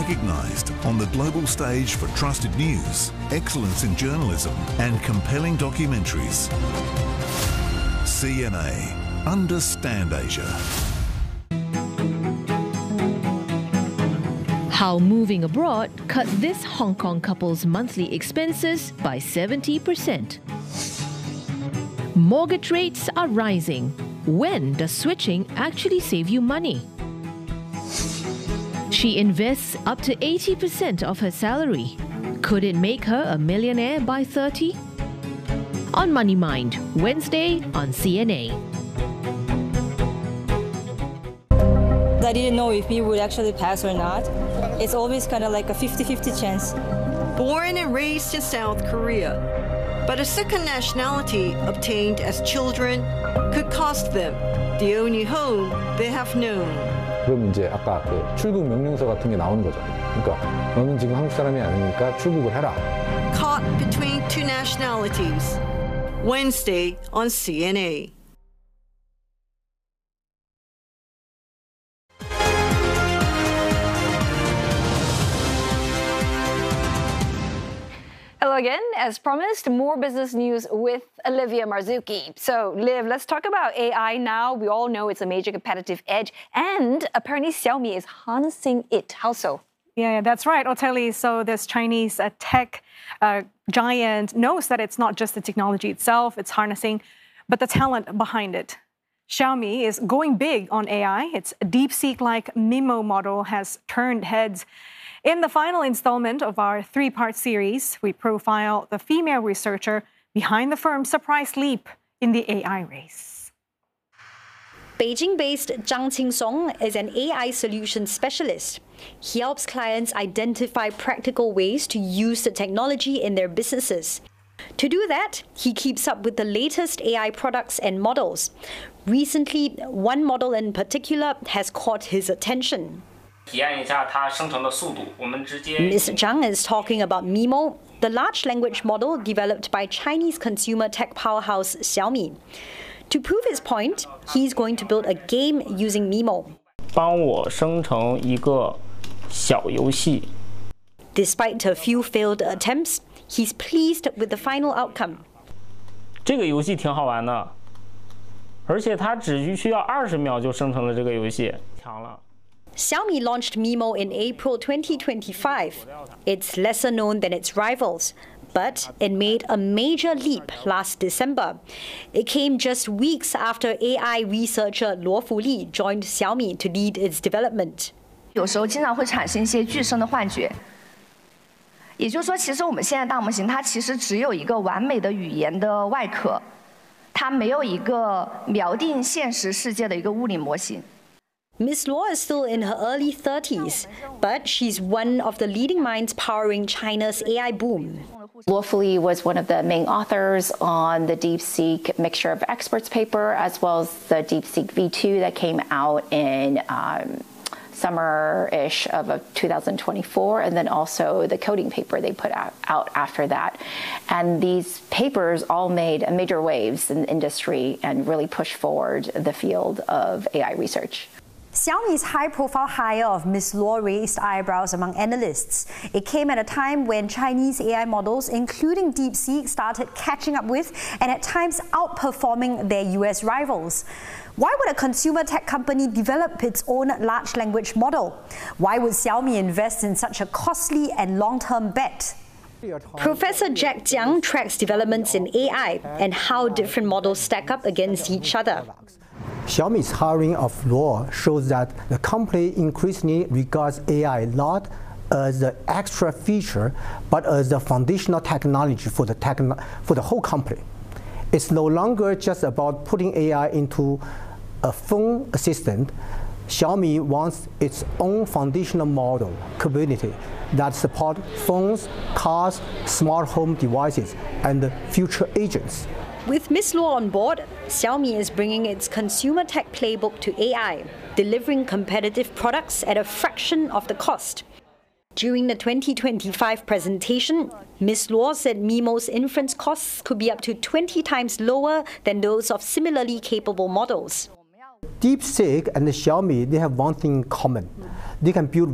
recognised on the global stage for trusted news, excellence in journalism and compelling documentaries. CNA. Understand Asia. How moving abroad cut this Hong Kong couple's monthly expenses by 70%. Mortgage rates are rising. When does switching actually save you money? She invests up to 80% of her salary. Could it make her a millionaire by 30? On Money Mind, Wednesday on CNA. I didn't know if me would actually pass or not. It's always kind of like a 50-50 chance. Born and raised in South Korea, but a second nationality obtained as children could cost them the only home they have known. 그럼 이제 아까 그 출국 명령서 같은 게 나오는 거죠. 그러니까 너는 지금 한국 사람이 아니니까 출국을 해라. Caught between two nationalities. Wednesday on CNA. Hello again. As promised, more business news with Olivia Marzuki. So, Liv, let's talk about AI now. We all know it's a major competitive edge, and apparently Xiaomi is harnessing it. How so? Yeah, that's right, Oteli. So this Chinese tech giant knows that it's not just the technology itself, it's harnessing, but the talent behind it. Xiaomi is going big on AI. Its DeepSeek-like MiMo model has turned heads. In the final installment of our three-part series, we profile the female researcher behind the firm's surprise leap in the AI race. Beijing-based Zhang Qingsong is an AI solution specialist. He helps clients identify practical ways to use the technology in their businesses. To do that, he keeps up with the latest AI products and models. Recently, one model in particular has caught his attention. Ms. Zhang is talking about MiMo, the large language model developed by Chinese consumer tech powerhouse Xiaomi. To prove his point, he's going to build a game using MiMo. 帮我生成一个小游戏。 Despite a few failed attempts, he's pleased with the final outcome. 这个游戏挺好玩的，而且它只需要20秒就生成了这个游戏，强了。 Xiaomi launched MiMo in April 2025. It's lesser known than its rivals, but it made a major leap last December. It came just weeks after AI researcher Luo Fuli joined Xiaomi to lead its development. 有时候经常会产生一些具身的幻觉。也就是说，其实我们现在大模型它其实只有一个完美的语言的外壳，它没有一个锚定现实世界的一个物理模型。 Ms. Luo is still in her early 30s, but she's one of the leading minds powering China's AI boom. Luo Fuli was one of the main authors on the DeepSeek Mixture of Experts paper, as well as the DeepSeek V2 that came out in summer-ish of 2024, and then also the coding paper they put out after that. And these papers all made major waves in the industry and really pushed forward the field of AI research. Xiaomi's high-profile hire of Ms. Luo raised eyebrows among analysts. It came at a time when Chinese AI models, including DeepSeek, started catching up with and at times outperforming their US rivals. Why would a consumer tech company develop its own large language model? Why would Xiaomi invest in such a costly and long-term bet? Professor Jack Jiang tracks developments in AI and how different models stack up against each other. Xiaomi's hiring of Luo shows that the company increasingly regards AI not as the extra feature, but as the foundational technology for the whole company. It's no longer just about putting AI into a phone assistant. Xiaomi wants its own foundational model community that supports phones, cars, smart home devices, and future agents. With Ms. Luo on board, Xiaomi is bringing its consumer tech playbook to AI, delivering competitive products at a fraction of the cost. During the 2025 presentation, Ms. Luo said MiMo's inference costs could be up to 20 times lower than those of similarly capable models. DeepSeek and Xiaomi, they have one thing in common. They can build